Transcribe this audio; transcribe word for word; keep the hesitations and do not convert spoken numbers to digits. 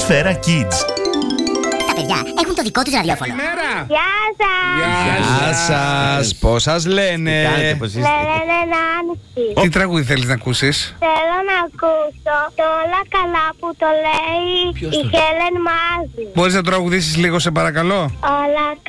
Σφαίρα Kids. Τα παιδιά έχουν το δικό τους ραδιόφωνο. Γεια σας! Γεια σας, πώς σας λένε? Με λένε Νάνση. Τι τραγούδι θέλεις να ακούσεις? Θέλω να ακούσω το Όλα καλά που το λέει η Χέλεν Μάζη. Μπορείς να τραγουδήσεις λίγο σε παρακαλώ? Όλα